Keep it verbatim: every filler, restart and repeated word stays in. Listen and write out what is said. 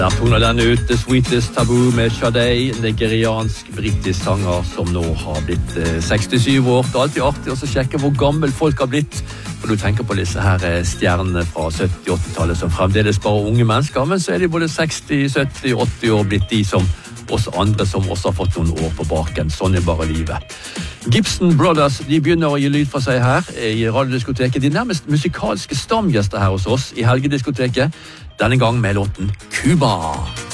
Der toner denne ut The Sweetest Taboo med Sade, en nigeriansk-britisk sanger som nå har blitt eh, sekstisju år. Det er alltid artig å sjekke hvor gammel folk har blitt, for du tenker på disse her eh, stjernene fra sytti-åttitallet som fremdeles bare unge mennesker, men så er de både seksti, sytti, åtti år blitt de som oss andre som også har fått noen år på baken. Sånn er bare livet. Gibson Brothers, de begynner å gi lyd fra seg her i radiodiskoteket. De nærmest musikalske stamgjester her hos oss i helgediskoteket. Denne gang med låten Cuba.